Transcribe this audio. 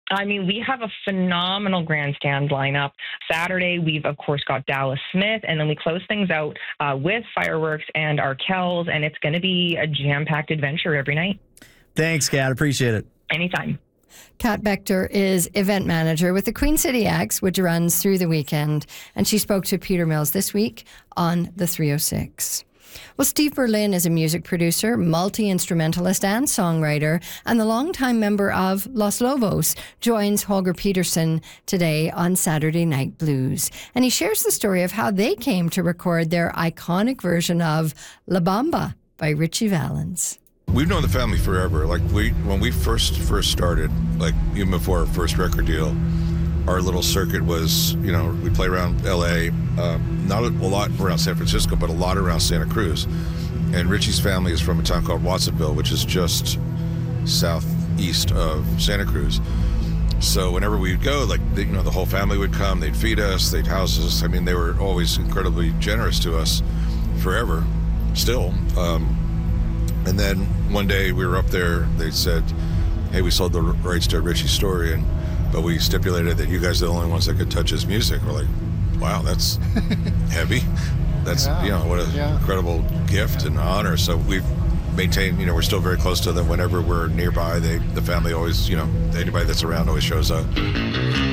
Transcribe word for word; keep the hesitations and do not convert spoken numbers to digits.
I mean, we have a phenomenal grandstand lineup. Saturday, we've, of course, got Dallas Smith, and then we close things out uh, with fireworks and our Kells, and it's going to be a jam-packed adventure every night. Thanks, Kat. Appreciate it. Anytime. Kat Bechter is event manager with the Queen City Acts, which runs through the weekend, and she spoke to Peter Mills this week on the three oh six. Well, Steve Berlin is a music producer, multi-instrumentalist and songwriter, and the longtime member of Los Lobos joins Holger Peterson today on Saturday Night Blues. And he shares the story of how they came to record their iconic version of La Bamba by Ritchie Valens. We've known the family forever. Like we, when we first first started, like even before our first record deal, our little circuit was, you know, we play around L A, uh, not a lot around San Francisco, but a lot around Santa Cruz. And Richie's family is from a town called Watsonville, which is just southeast of Santa Cruz. So whenever we'd go, like, you know, the whole family would come, they'd feed us, they'd house us. I mean, they were always incredibly generous to us forever, still. Um, and then one day we were up there, they said, hey, we sold the rights to Richie's story, and but we stipulated that you guys are the only ones that could touch his music. We're like, wow, that's heavy. That's, yeah. you know, what an yeah. incredible gift and honor. So we've maintained, you know, we're still very close to them. Whenever we're nearby, they, the family always, you know, anybody that's around always shows up.